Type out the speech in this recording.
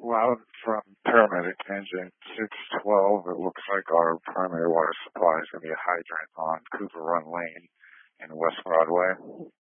Well, from paramedic engine 612, it looks like our primary water supply is going to be a hydrant on Cooper Run Lane in West Broadway.